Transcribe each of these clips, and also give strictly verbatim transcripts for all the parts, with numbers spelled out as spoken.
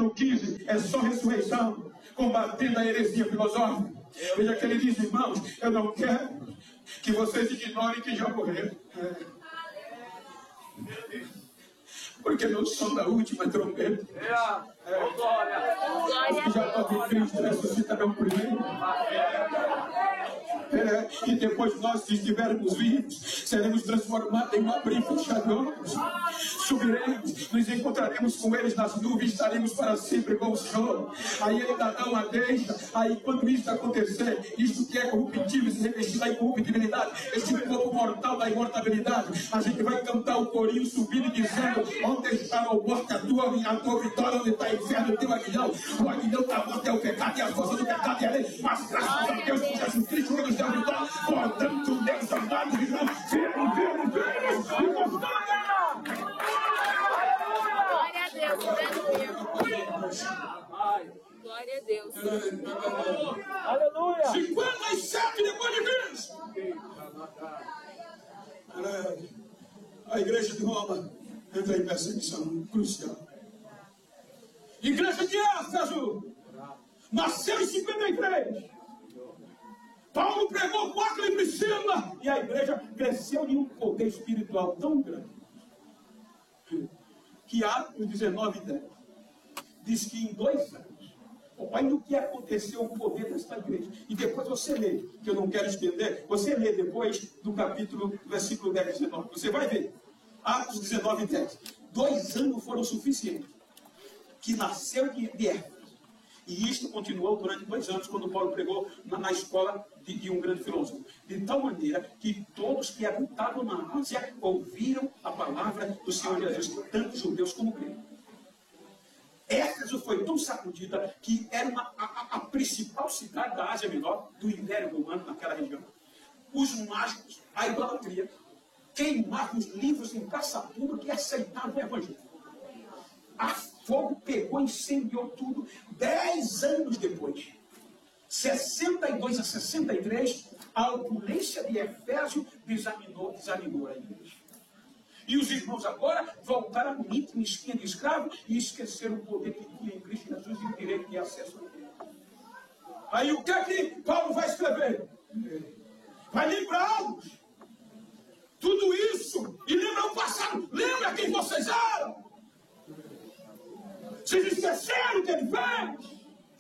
capítulo quinze, é só ressurreição, combatendo a heresia filosófica. Veja que ele diz, irmãos, eu não quero que vocês ignorem que já morreram. Porque no som da última trombeta, é, os que já estão em Cristo ressuscitarão primeiro. É, e depois nós, se estivermos vivos, seremos transformados em um abrir e fechar de olhos. Subiremos, nos encontraremos com eles nas nuvens, estaremos para sempre com o Senhor. Aí ele dá uma deixa. Aí quando isso acontecer, isto que é corruptível se revestir da incorruptibilidade, este corpo mortal da imortabilidade, a gente vai cantar o corinho subindo e dizendo: onde está a morte, a tua, a tua vitória, onde está o inferno, o teu aguilhão? O aguilhão da morte é o pecado, e a força do pecado é a lei. Mas graças a Deus por Jesus Cristo, que nos deu a vitória. Portanto, Deus amado, irmão, vem, vem, vem, e constrói. Glória a Deus, aleluia. Glória a Deus. Aleluia. cinquenta e sete depois de Cristo. A igreja de Roma entra em perseguição crucial. Igreja de Éfeso nasceu em cinquenta e três. Paulo pregou com Áquila e Priscila, e a igreja cresceu em um poder espiritual tão grande que Atos dezenove, dez diz que em dois anos, olha o que aconteceu com o poder desta igreja. E depois você lê, que eu não quero estender, você lê depois do capítulo, do versículo dez, dezenove, você vai ver. Atos dezenove, dez. Dois anos foram suficientes. Que nasceu de, de Éfeso. E isto continuou durante dois anos, quando Paulo pregou na, na escola de, de um grande filósofo. De tal maneira que todos que habitavam na Ásia ouviram a palavra do Senhor Jesus, tanto judeus como gregos. Éfeso foi tão sacudida que era uma, a, a principal cidade da Ásia Menor, do Império Romano, naquela região. Os mágicos, a idolatria, queimavam os livros em praça pública e aceitavam o evangelho. A fogo pegou, incendiou tudo. Dez anos depois, sessenta e dois a sessenta e três, a opulência de Efésio desanimou, desanimou a igreja. E os irmãos agora voltaram a bonita mesquinha de escravo e esqueceram o poder que tinha em Cristo Jesus e o direito de acesso a Deus. Aí o que é que Paulo vai escrever? Vai lembrá-los. Tudo isso. E lembra o passado. Lembra quem vocês eram. Vocês esqueceram o que ele fez.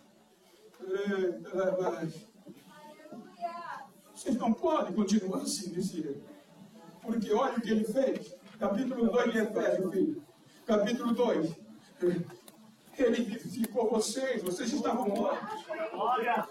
Vocês não podem continuar assim, disse ele. Porque olha o que ele fez. Capítulo dois de Efésios, filho. Capítulo dois. Ele vivificou vocês. Vocês estavam mortos. Olha.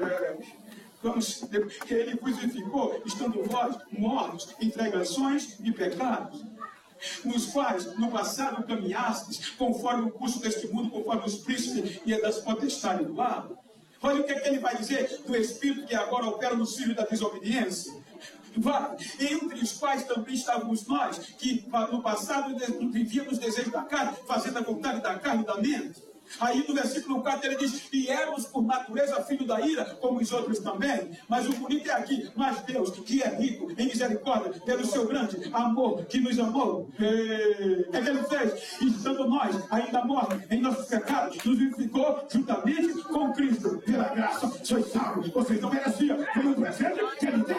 Ele vos vivificou, estando vós mortos em transgressões e pecados, nos quais no passado caminhastes, conforme o curso deste mundo, conforme os príncipes e das potestades do ar. Olha o que, é que ele vai dizer do Espírito que agora opera no filho da desobediência. Vai, entre os quais também estávamos nós, que no passado vivíamos os desejos da carne, fazendo a vontade da carne e da mente. Aí no versículo quatro ele diz: e éramos por natureza filho da ira, como os outros também. Mas o bonito é aqui: mas Deus, que é rico em misericórdia, pelo seu grande amor que nos amou, o que é que ele fez? Estando nós ainda mortos em nossos pecados, nos vivificou juntamente com Cristo. Pela graça sois salvos. Vocês não mereciam, foi um presente que ele deu.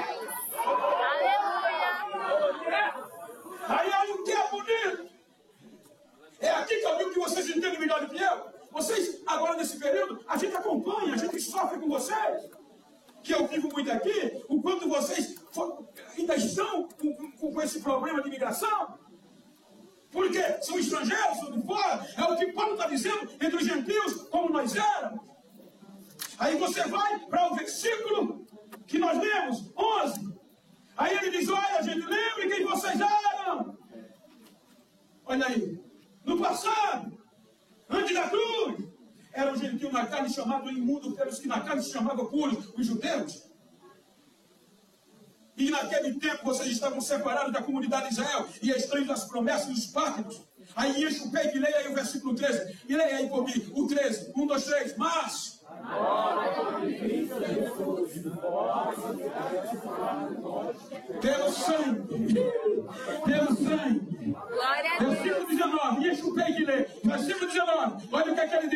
Aí olha o que é bonito. É aqui que eu digo que vocês entendem melhor do que eu. Vocês, agora nesse período, a gente acompanha, a gente sofre com vocês. Que eu vivo muito aqui, o quanto vocês for, ainda estão com, com, com esse problema de imigração. Porque são estrangeiros, são de fora. É o que Paulo está dizendo entre os gentios, como nós éramos. Aí você vai para o versículo que nós lemos, onze. Aí ele diz: olha, gente, lembre quem vocês eram. Olha aí. No passado, antes da cruz, era um gentio na carne chamado imundo pelos que na carne se chamavam puros, os judeus. E naquele tempo vocês estavam separados da comunidade de Israel e estranhos das promessas dos pactos. Aí enche o peito e leia aí o versículo treze. E leia aí por mim, o treze. Um, dois, três. Mas pelo sangue, pelo sangue. Glória a Deus. Versículo dezenove. Enche o peito e lê. Versículo dezenove. Olha o que é que ele diz.